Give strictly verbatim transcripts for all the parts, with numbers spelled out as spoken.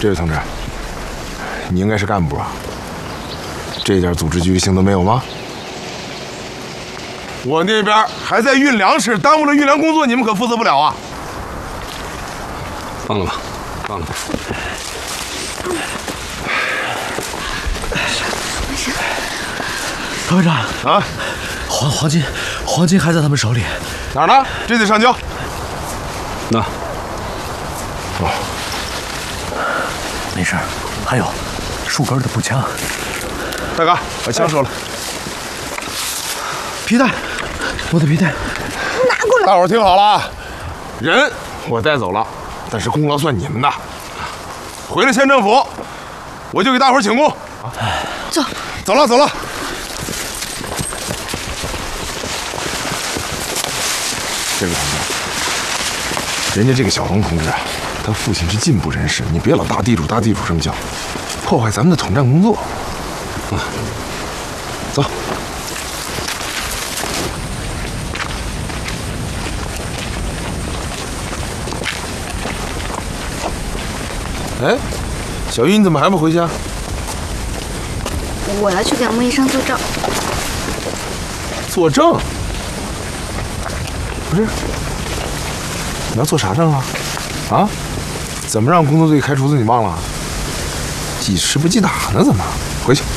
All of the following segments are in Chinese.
这位同志，你应该是干部啊，这点组织纪律性都没有吗？我那边还在运粮食，耽误了运粮工作，你们可负责不了啊！ 放了吧，放了吧。 团队长啊， 黄黄金，黄金还在他们手里。 哪儿呢？这得上交。 那。 哦， 没事，还有树根的步枪。 大哥，把枪收了。 皮带，我的皮带。 拿过来。 大伙儿听好了啊，人我带走了，但是功劳算你们的。回了县政府，我就给大伙儿请功。 走， 走了，走了。这位同志，人家这个小龙同志啊，他父亲是进步人士，你别老大地主大地主这么叫，破坏咱们的统战工作。啊，走。哎，小玉，你怎么还不回去啊？ 我要去给穆医生作证。 作证？不是，你要做啥证啊？啊？怎么让工作队开除的？你忘了？记吃不记打呢？怎么？回去。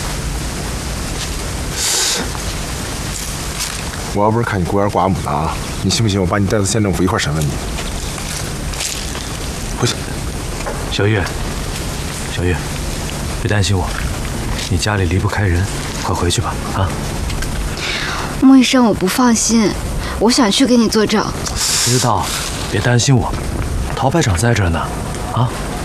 我要不是看你孤儿寡母的啊，你信不信我把你带到县政府一块审问你？回去。 小玉，小玉，别担心我，你家里离不开人，快回去吧啊！ 穆医生，我不放心，我想去给你作证。 知道，别担心我，陶排长在这儿呢，啊。